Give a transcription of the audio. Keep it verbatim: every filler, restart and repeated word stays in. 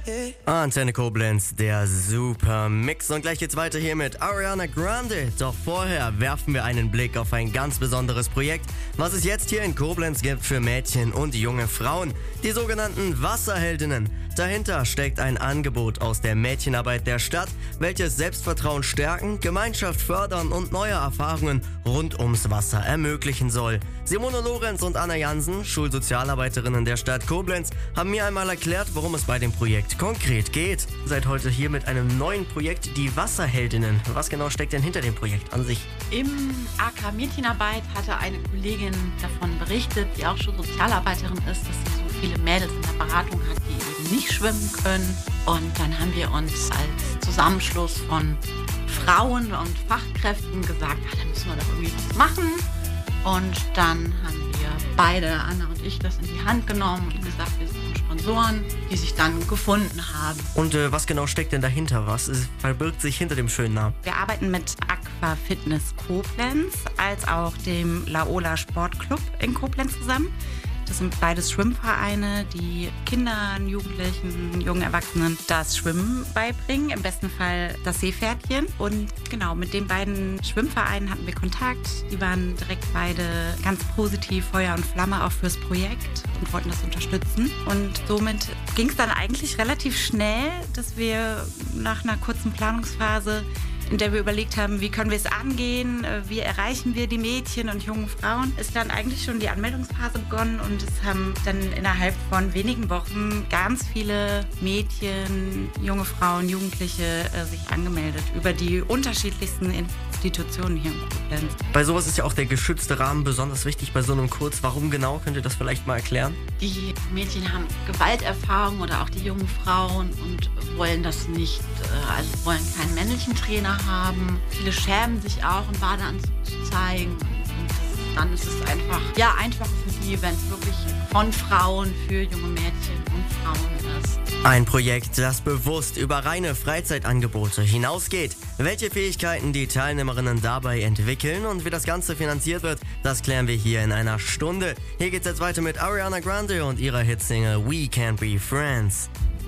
Antenne Koblenz, der super Mix. Und gleich geht's weiter hier mit Ariana Grande. Doch vorher werfen wir einen Blick auf ein ganz besonderes Projekt, was es jetzt hier in Koblenz gibt für Mädchen und junge Frauen. Die sogenannten Wasserheldinnen. Dahinter steckt ein Angebot aus der Mädchenarbeit der Stadt, welches Selbstvertrauen stärken, Gemeinschaft fördern und neue Erfahrungen rund ums Wasser ermöglichen soll. Simone Lorenz und Anna Jansen, Schulsozialarbeiterinnen der Stadt Koblenz, haben mir einmal erklärt, worum es bei dem Projekt konkret geht. Seid heute hier mit einem neuen Projekt, die Wasserheldinnen. Was genau steckt denn hinter dem Projekt an sich? Im A K Mädchenarbeit hatte eine Kollegin davon berichtet, die auch schon Sozialarbeiterin ist, dass sie so viele Mädels in der Beratung hat, die eben nicht schwimmen können. Und dann haben wir uns als Zusammenschluss von Frauen und Fachkräften gesagt, ah, da müssen wir doch irgendwie was machen. Und dann haben wir beide, Anna und ich, das in die Hand genommen und gesagt, wir suchen Sponsoren, die sich dann gefunden haben. Und äh, was genau steckt denn dahinter? Was ist, verbirgt sich hinter dem schönen Namen? Wir arbeiten mit Aqua Fitness Koblenz als auch dem Laola Sportclub in Koblenz zusammen. Das sind beides Schwimmvereine, die Kindern, Jugendlichen, jungen Erwachsenen das Schwimmen beibringen, im besten Fall das Seepferdchen. Und genau, mit den beiden Schwimmvereinen hatten wir Kontakt. Die waren direkt beide ganz positiv, Feuer und Flamme auch fürs Projekt und wollten das unterstützen. Und somit ging es dann eigentlich relativ schnell, dass wir nach einer kurzen Planungsphase, in der wir überlegt haben, wie können wir es angehen, wie erreichen wir die Mädchen und jungen Frauen, ist dann eigentlich schon die Anmeldungsphase begonnen und es haben dann innerhalb von wenigen Wochen ganz viele Mädchen, junge Frauen, Jugendliche äh, sich angemeldet über die unterschiedlichsten Institutionen hier in Koblenz. Bei sowas ist ja auch der geschützte Rahmen besonders wichtig bei so einem Kurs. Warum genau? Könnt ihr das vielleicht mal erklären? Die Mädchen haben Gewalterfahrung oder auch die jungen Frauen und wollen das nicht, also wollen keinen männlichen Trainer haben. Viele schämen sich auch, im Badeanzug zu zeigen. Und dann ist es einfach, ja, einfacher für die, wenn es wirklich von Frauen für junge Mädchen und Frauen ist. Ein Projekt, das bewusst über reine Freizeitangebote hinausgeht. Welche Fähigkeiten die Teilnehmerinnen dabei entwickeln und wie das Ganze finanziert wird, das klären wir hier in einer Stunde. Hier geht's jetzt weiter mit Ariana Grande und ihrer Hitsingle We Can't Be Friends.